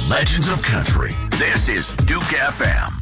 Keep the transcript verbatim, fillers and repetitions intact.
Legends of Country. This is Duke F M.